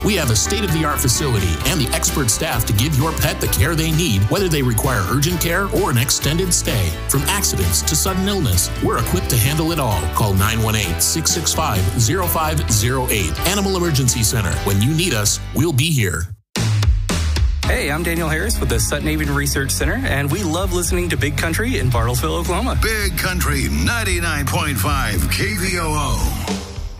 We have a state-of-the-art facility and the expert staff to give your pet the care they need, whether they require urgent care or an extended stay. From accidents to sudden illness, we're equipped to handle it all. Call 918-665-0508. Animal Emergency Center. When you need us, we'll be here. Hey, I'm Daniel Harris with the Sutton Haven Research Center, and we love listening to Big Country in Bartlesville, Oklahoma. Big Country 99.5 KVOO.